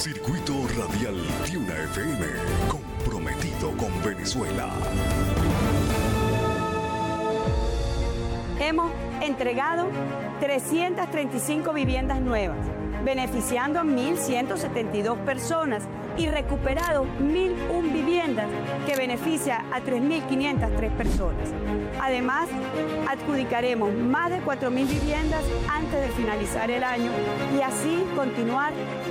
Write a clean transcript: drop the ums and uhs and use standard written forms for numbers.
Circuito Radial Tiuna FM, comprometido con Venezuela. Hemos entregado 335 viviendas nuevas, beneficiando a 1.172 personas y recuperado 1.001 viviendas que beneficia a 3.503 personas. Además, adjudicaremos más de 4.000 viviendas antes de finalizar el año y así continuar